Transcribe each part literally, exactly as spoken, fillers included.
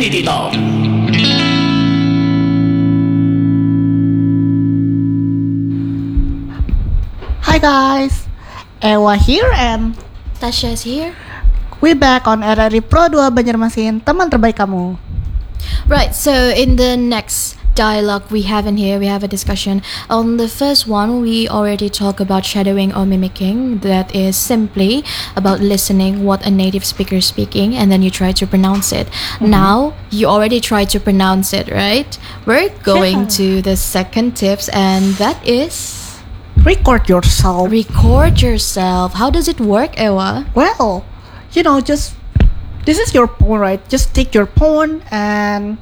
Infinity Talk. Hi guys, Ewa here and Tasha's here. we back on R R I Pro dua Banjarmasin, teman terbaik kamu. Right, so in the next dialogue we have in here, we have a discussion. On the first one, we already talk about shadowing or mimicking. That is simply about listening what a native speaker is speaking and then you try to pronounce it. Mm-hmm. Now, you already tried to pronounce it, right? We're going Yeah. to the second tips, and that is... Record yourself. Record yourself. How does it work, Ewa? Well, you know, just this is your phone, right? Just take your phone and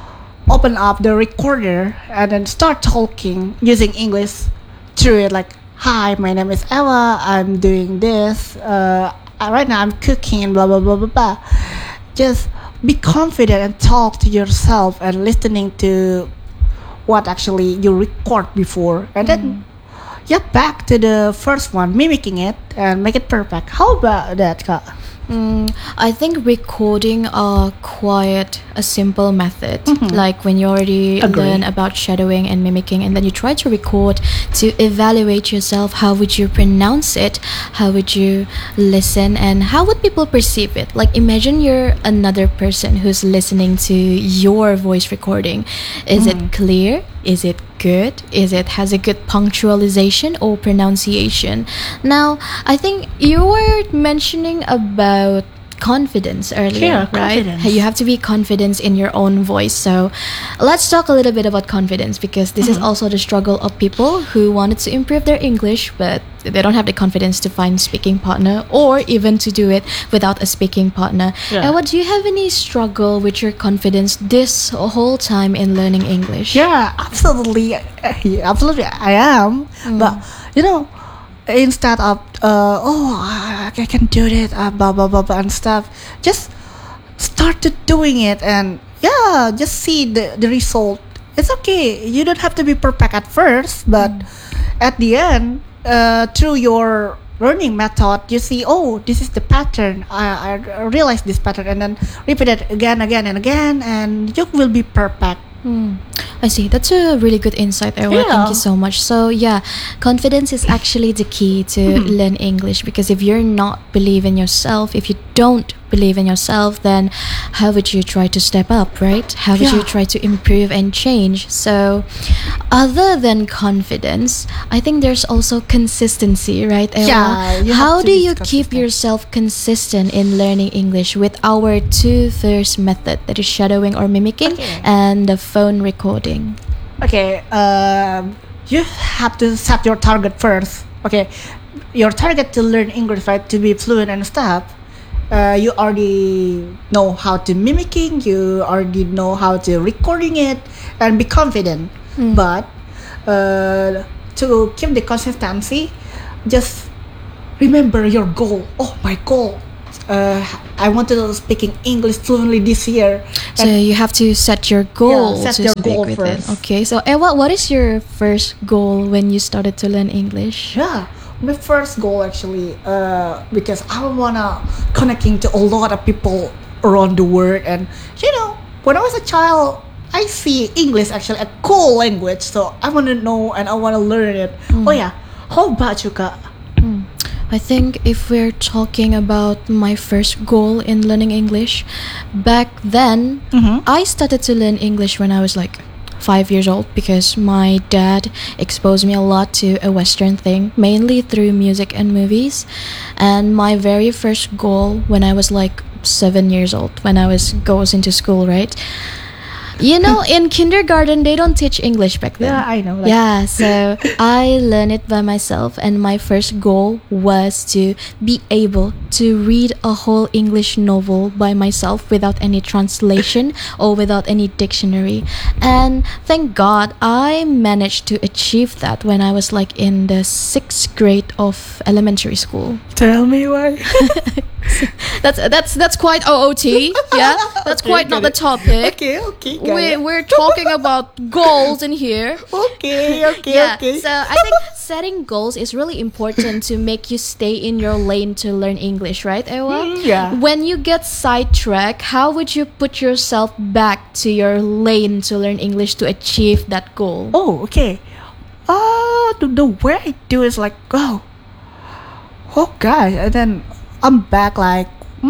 open up the recorder and then start talking using English through it. Like, hi, my name is Ewa. I'm doing this. Uh, right now, I'm cooking. Blah blah blah blah blah. Just be confident and talk to yourself and listening to what actually you record before, and then. Mm. Yeah, back to the first one, mimicking it and make it perfect. How about that, Kak? Mm, I think recording are quite a simple method. Mm-hmm. Like when you already Agree. learn about shadowing and mimicking, and then you try to record to evaluate yourself. How would you pronounce it? How would you listen? And how would people perceive it? Like imagine you're another person who's listening to your voice recording. Is mm. it clear? Is it good? Is it has a good punctualization or pronunciation? Now, I think you were mentioning about confidence earlier, yeah, right? Confidence. You have to be confident in your own voice. So let's talk a little bit about confidence, because this mm-hmm. is also the struggle of people who wanted to improve their English, but they don't have the confidence to find speaking partner or even to do it without a speaking partner. Yeah. And what do you have any struggle with your confidence this whole time in learning English? Yeah, absolutely. Absolutely, I am. Mm. But, you know, instead of uh, oh I, I can do it uh, blah blah blah blah and stuff, just started doing it and yeah, just see the, the result. It's okay, you don't have to be perfect at first, but mm. at the end uh, through your learning method you see, oh, this is the pattern, I, I realize this pattern, and then repeat it again again and again and you will be perfect. Hmm. I see. That's a really good insight, Ewa. Yeah. Thank you so much. So yeah, confidence is actually the key to mm-hmm. learn English, because if you're not believe in yourself, if you don't believe in yourself, then how would you try to step up, right? How would yeah. you try to improve and change? So other than confidence, I think there's also consistency, right, Ewa? Yeah, you how have to do be you consistent. keep yourself consistent in learning English with our two-thirds method, that is shadowing or mimicking, okay. and the phone recording? Okay, uh, you have to set your target first. Okay, your target to learn English, right, to be fluent and stuff. Uh, you already know how to mimicking, you already know how to recording it, and be confident. Mm. But uh, to keep the consistency, just remember your goal. Oh, my goal. Uh, I want to speak English fluently this year. So you have to set your goal. Yeah, set to your speak goal with first. It. Okay, so Ewa, what is your first goal when you started to learn English? Yeah, my first goal actually, uh, because I wanna connecting to a lot of people around the world, and you know, when I was a child, I see English actually a cool language, so I wanna know and I wanna learn it. Mm. Oh yeah, how about you, Kak? Mm. I think if we're talking about my first goal in learning English, back then, mm-hmm. I started to learn English when I was like five years old, because my dad exposed me a lot to a Western thing, mainly through music and movies. And my very first goal when I was like seven years old, when I was goes into school, right? You know, in kindergarten, they don't teach English back then. Yeah, I know. Like. Yeah, so I learned it by myself, and my first goal was to be able to read a whole English novel by myself without any translation or without any dictionary. And thank God I managed to achieve that when I was like in the sixth grade of elementary school. Tell me why. that's that's that's quite O O T. Yeah, that's okay, quite not it. the topic. Okay, okay. yeah, we yeah. we're talking about goals in here. Okay, okay, Yeah. okay. So I think setting goals is really important to make you stay in your lane to learn English, right, Ewa? Mm, yeah. When you get sidetracked, how would you put yourself back to your lane to learn English to achieve that goal? Oh, okay. Uh, the, the way I do is like, oh, oh gosh, and then I'm back like,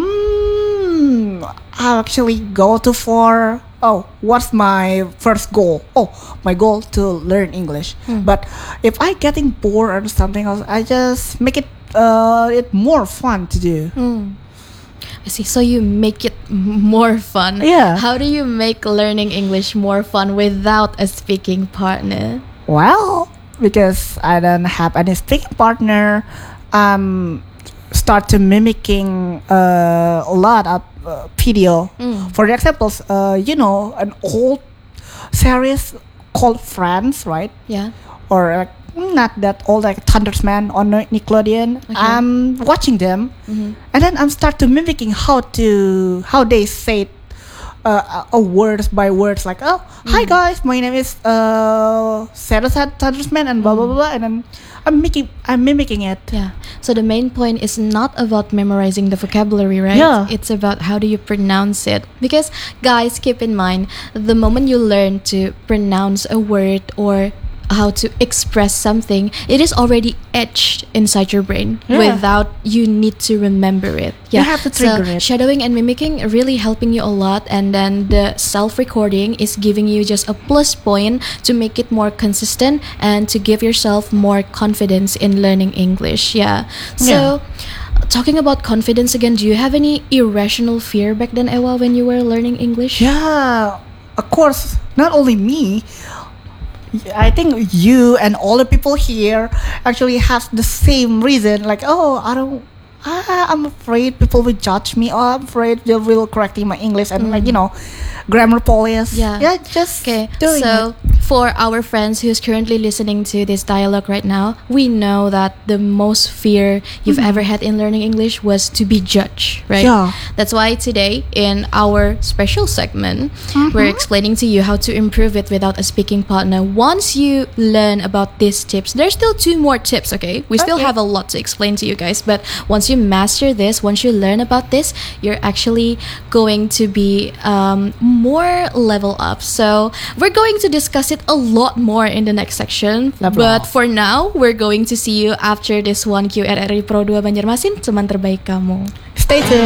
hmm, I actually go to for, oh, what's my first goal? Oh, my goal to learn English. But if I getting bored or something else, I just make it, uh, it more fun to do. Hmm. I see. So you make it m- more fun. Yeah. How do you make learning English more fun without a speaking partner? Well, because I don't have any speaking partner, um, start to mimicking uh, a lot of uh, video. For examples, uh, you know, an old series called Friends, right? Yeah. Or like not that old, like Thundersman on Nickelodeon. I'm watching them, and then I'm start to mimicking how to how they say uh, uh, words by words, like, oh, hi guys, my name is uh Sarah Thundersman and blah blah blah blah, and then I'm making I'm mimicking it. Yeah. So the main point is not about memorizing the vocabulary, right? Yeah. It's about how do you pronounce it. Because guys, keep in mind, the moment you learn to pronounce a word or how to express something, it is already etched inside your brain Yeah. without you need to remember it. You have to trigger so it. Shadowing and mimicking are really helping you a lot, and then the self-recording is giving you just a plus point to make it more consistent and to give yourself more confidence in learning English. Yeah. So talking about confidence again, do you have any irrational fear back then, Ewa, when you were learning English? Yeah, of course. Not only me, I think you and all the people here actually have the same reason. Like, oh, I don't. Ah, I'm afraid people will judge me. Oh, I'm afraid they will correcting my English and like you know, grammar police. Yeah. yeah, just Okay, doing so it. for our friends who's currently listening to this dialogue right now, we know that the most fear you've ever had in learning English was to be judged, right? Yeah. That's why today, in our special segment, we're explaining to you how to improve it without a speaking partner. Once you learn about these tips, there's still two more tips, okay? We still Okay. have a lot to explain to you guys, but once you master this, once you learn about this, you're actually going to be um, more level up. So we're going to discuss it a lot more in the next section. Level But up. for now, we're going to see you after this one Q R R I Pro dua Banjarmasin, teman terbaik kamu. Stay tuned.